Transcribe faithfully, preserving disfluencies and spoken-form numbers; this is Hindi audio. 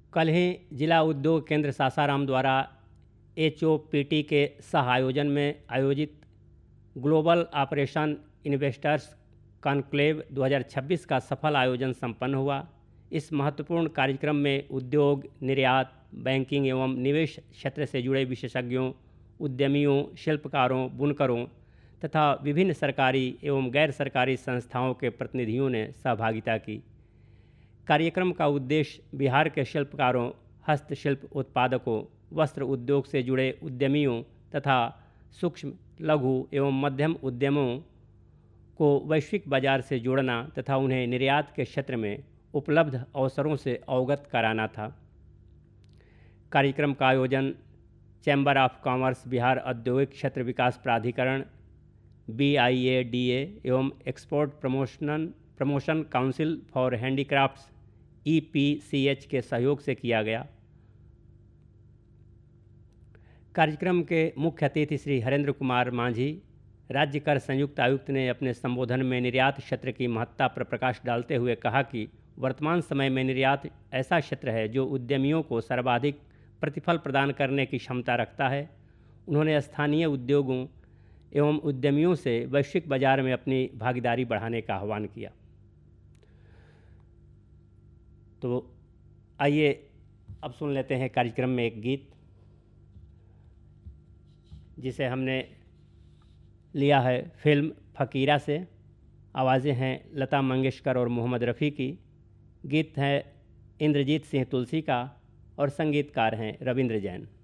कल ही जिला उद्योग केंद्र सासाराम द्वारा एच ओ पी टी के सह आयोजन में आयोजित ग्लोबल ऑपरेशन इन्वेस्टर्स कॉन्क्लेव दो हज़ार छब्बीस का सफल आयोजन संपन्न हुआ। इस महत्वपूर्ण कार्यक्रम में उद्योग, निर्यात, बैंकिंग एवं निवेश क्षेत्र से जुड़े विशेषज्ञों, उद्यमियों, शिल्पकारों, बुनकरों तथा विभिन्न सरकारी एवं गैर सरकारी संस्थाओं के प्रतिनिधियों ने सहभागिता की। कार्यक्रम का उद्देश्य बिहार के शिल्पकारों, हस्तशिल्प उत्पादकों, वस्त्र उद्योग से जुड़े उद्यमियों तथा सूक्ष्म, लघु एवं मध्यम उद्यमों को वैश्विक बाजार से जोड़ना तथा उन्हें निर्यात के क्षेत्र में उपलब्ध अवसरों से अवगत कराना था। कार्यक्रम का आयोजन चैम्बर ऑफ कॉमर्स बिहार औद्योगिक क्षेत्र विकास प्राधिकरण B I A D A एवं export promotion promotion council for handicrafts E P C H के सहयोग से किया गया। कार्यक्रम के मुख्य अतिथि श्री हरेंद्र कुमार मांझी, राज्य कर संयुक्त आयुक्त ने अपने संबोधन में निर्यात क्षेत्र की महत्ता पर प्रकाश डालते हुए कहा कि वर्तमान समय में निर्यात ऐसा क्षेत्र है जो उद्यमियों को सर्वाधिक प्रतिफल प्रदान करने की क्षमता रखता है। उन्होंने स्थानीय उद्योगों एवं उद्यमियों से वैश्विक बाजार में अपनी भागीदारी बढ़ाने का आह्वान किया। तो आइए अब सुन लेते हैं कार्यक्रम में एक गीत जिसे हमने लिया है फिल्म फ़कीरा से। आवाज़ें हैं लता मंगेशकर और मोहम्मद रफ़ी की। गीत है इंद्रजीत सिंह तुलसी का और संगीतकार हैं रविंद्र जैन।